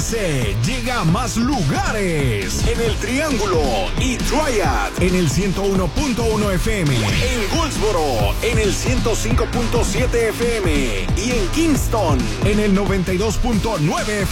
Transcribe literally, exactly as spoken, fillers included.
C llega a más lugares. En el Triángulo y Triad en el ciento uno punto uno F M. En Goldsboro en el ciento cinco punto siete F M. Y en Kingston en el noventa y dos punto nueve F M.